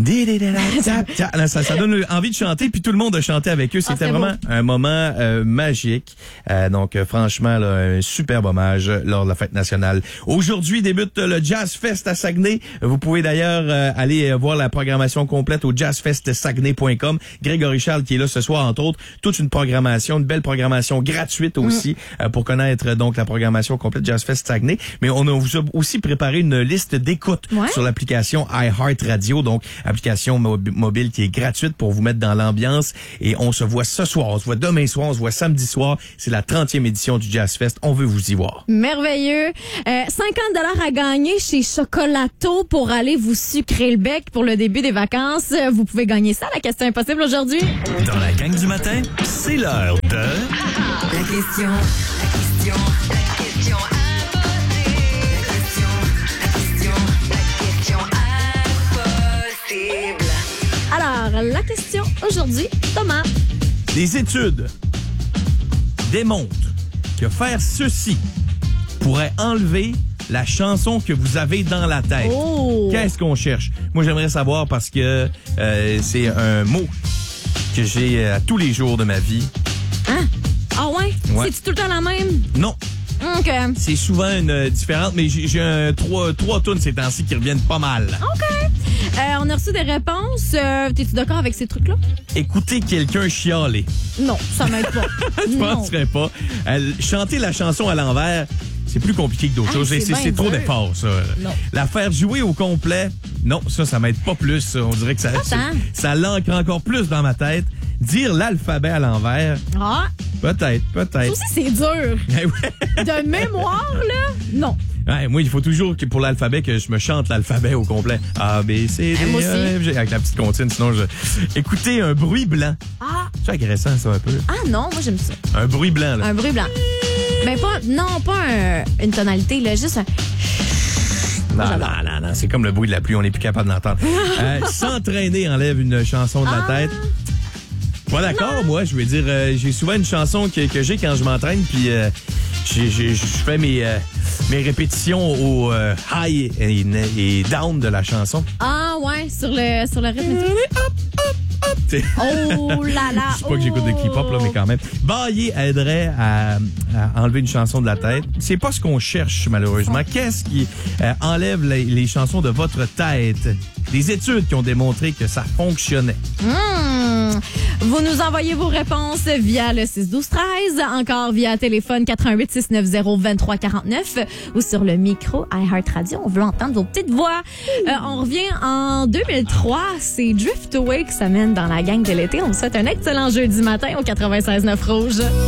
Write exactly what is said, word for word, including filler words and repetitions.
Ça, ça donne envie de chanter, puis tout le monde a chanté avec eux. C'était ah, vraiment beau. un moment euh, magique. Euh, donc, euh, franchement, là, un superbe hommage lors de la fête nationale. Aujourd'hui débute le Jazz Fest à Saguenay. Vous pouvez d'ailleurs euh, aller voir la programmation complète au jazz fest saguenay point com. Grégory Charles qui est là ce soir, entre autres, toute une programmation, une belle programmation gratuite aussi mm. euh, pour connaître donc la programmation complète Jazz Fest Saguenay. Mais on a vous a aussi préparé une liste d'écoute ouais. sur l'application iHeartRadio, donc application mob- mobile qui est gratuite pour vous mettre dans l'ambiance. Et on se voit ce soir, on se voit demain soir, on se voit samedi soir. C'est la trentième édition du Jazz Fest. On veut vous y voir. Merveilleux. Euh, cinquante dollars à gagner chez Chocolato pour aller vous sucrer le bec pour le début des vacances. Vous pouvez gagner ça, la question impossible aujourd'hui. Dans la gang du matin, c'est l'heure de... La question, la question, la question impossible. La question, la question, la question impossible. Alors, la question aujourd'hui, Thomas. Des études démontrent que faire ceci pourrait enlever la chanson que vous avez dans la tête. Oh. Qu'est-ce qu'on cherche? Moi, j'aimerais savoir parce que euh, c'est un mot que j'ai à tous les jours de ma vie. Hein? Ah ouais? ouais. C'est-tu tout le temps la même? Non. OK. C'est souvent une euh, différente, mais j'ai, j'ai un, trois, trois tunes ces temps-ci qui reviennent pas mal. OK. Euh, on a reçu des réponses. Euh, t'es-tu d'accord avec ces trucs-là? Écouter quelqu'un chialer. Non, ça m'aide pas. Je penserais pas. Euh, chanter la chanson à l'envers, c'est plus compliqué que d'autres ah, choses. C'est, c'est, c'est trop d'efforts, ça. Non. La faire jouer au complet, non, ça, ça m'aide pas plus. Ça. On dirait que ça, ça, ça l'ancre encore plus dans ma tête. Dire l'alphabet à l'envers. Ah! Peut-être, peut-être. Ça aussi, c'est dur. De mémoire, là? Non. Ouais, moi, il faut toujours que pour l'alphabet que je me chante l'alphabet au complet. A, B, C, D, E, F, G. Avec la petite comptine, sinon je... Écoutez un bruit blanc. Ah! C'est agressant, ça, un peu. Ah non, moi, j'aime ça. Un bruit blanc, là. Un bruit blanc. Mais pas... Non, pas un, une tonalité, là. Juste un... Non, non, non, non, c'est comme le bruit de la pluie, on n'est plus capable d'entendre. euh, s'entraîner enlève une chanson de la ah. tête. Pas d'accord, non. moi, je veux dire, euh, j'ai souvent une chanson que, que j'ai quand je m'entraîne, puis euh, je fais mes, euh, mes répétitions au euh, high et, et down de la chanson. Ah ouais, sur le, sur le rythme. Oh là là! Je sais pas que j'écoute de K-pop, là, mais quand même. Bailler aiderait à, à enlever une chanson de la tête. C'est pas ce qu'on cherche, malheureusement. Qu'est-ce qui euh, enlève les, les chansons de votre tête? Des études qui ont démontré que ça fonctionnait. Mmh. Vous nous envoyez vos réponses via le six douze treize, encore via téléphone quatre un huit six neuf zéro deux trois quatre neuf ou sur le micro iHeartRadio. On veut entendre vos petites voix. Euh, on revient en deux mille trois. C'est Drift Away qui s'amène dans la gang de l'été. On vous souhaite un excellent jeudi matin au quatre-vingt-seize neuf Rouge.